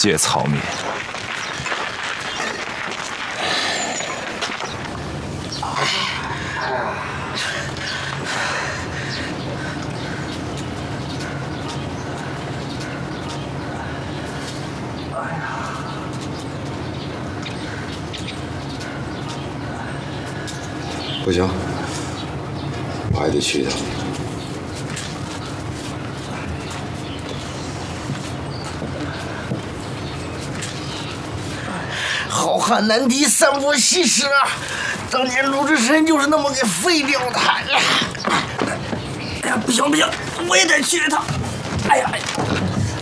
界曹灭。 不行，我还得去一趟。 好汉难敌三不西施啊！当年鲁智深就是那么给废掉的。哎呀，不行不行，我也得去一趟。哎呀！